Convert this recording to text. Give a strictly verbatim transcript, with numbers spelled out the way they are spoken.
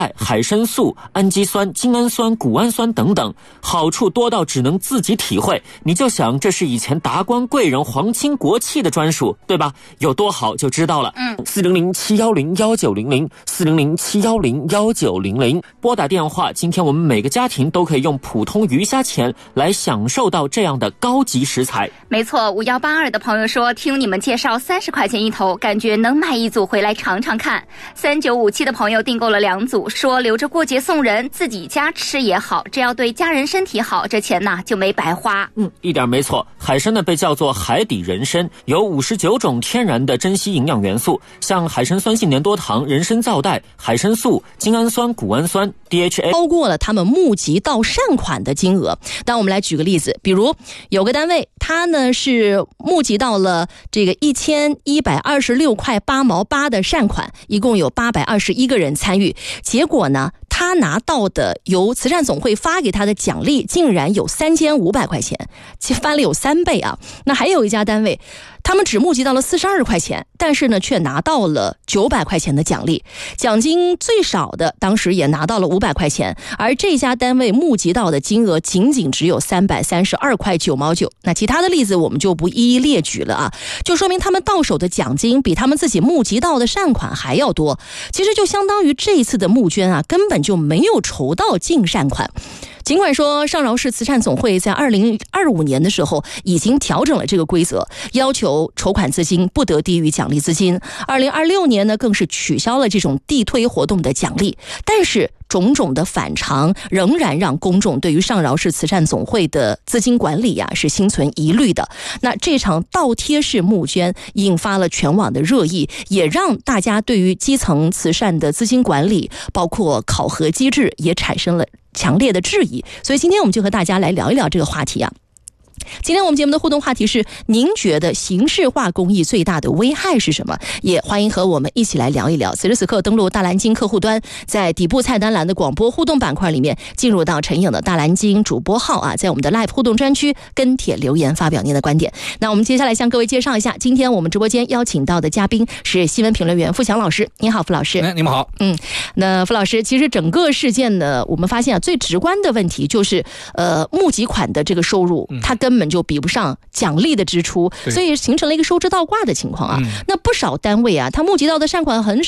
海参素、氨基酸、精氨酸、谷氨酸等等，好处多到只能自己体会。你就想这是以前达官贵人、皇亲国戚的专属，对吧？有多好就知道了。嗯，四零零七幺零幺九零零，四零零七幺零幺九零零，拨打电话。今天我们每个家庭都可以用普通鱼虾钱来享受到这样的高级食材。 没错，五幺八二的朋友说，听你们介绍三十块钱一头，感觉能买一组回来尝尝看。三九五七的朋友订购了两组，说留着过节送人，自己家吃也好，只要对家人身体好，这钱呢就没白花。 嗯，一点没错。海参呢被叫做海底人参，有五十九种天然的珍稀营养元素，像海参酸性粘多糖、人参皂苷、海参素、精氨酸、谷氨酸、D H A， 超过了他们募集到善款的金额。那我们来举个例子，比如有个单位，他呢是募集到了这个一千一百二十六块八毛八的善款，一共有八百二十一个人参与，结果呢，他拿到的由慈善总会发给他的奖励竟然有三千五百块钱，其翻了有三倍啊！那还有一家单位，他们只募集到了四十二块钱，但是呢，却拿到了九百块钱的奖励，奖金最少的当时也拿到了五百块钱，而这家单位募集到的金额仅仅只有三百三十二块九毛九。那其他的例子我们就不一一列举了啊，就说明他们到手的奖金比他们自己募集到的善款还要多。其实就相当于这一次的募捐啊，根本就没有筹到净善款。尽管说上饶市慈善总会在二零二五年的时候已经调整了这个规则，要求筹款资金不得低于奖励资金，二零二六年呢更是取消了这种地推活动的奖励，但是种种的反常仍然让公众对于上饶市慈善总会的资金管理呀、啊、是心存疑虑的。那这场倒贴式募捐引发了全网的热议，也让大家对于基层慈善的资金管理包括考核机制也产生了强烈的质疑。所以今天我们就和大家来聊一聊这个话题啊。今天我们节目的互动话题是，您觉得形式化公益最大的危害是什么？也欢迎和我们一起来聊一聊。此时此刻登录大蓝鲸客户端，在底部菜单栏的广播互动板块里面进入到陈颖的大蓝鲸主播号啊，在我们的 live 互动专区跟帖留言发表您的观点。那我们接下来向各位介绍一下，今天我们直播间邀请到的嘉宾是新闻评论员付强老师。你好，付老师。 哎，你们好。 嗯，那付老师，其实整个事件呢，我们发现啊，最直观的问题就是呃募集款的这个收入，它根本就比不上奖励的支出，所以形成了一个收支倒挂的情况啊。那不少单位啊，他募集到的善款很